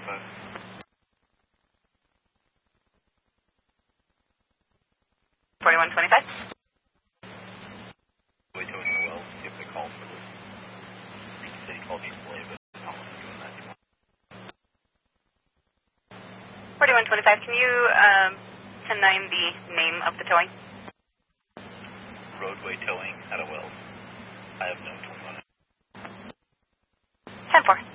4125. Roadway towing at a well, see if they call for this. City called AAA, but no one's doing that anymore. 4125, can you 10-9 the name of the towing? Roadway towing at a well. I have no 21. 10-4.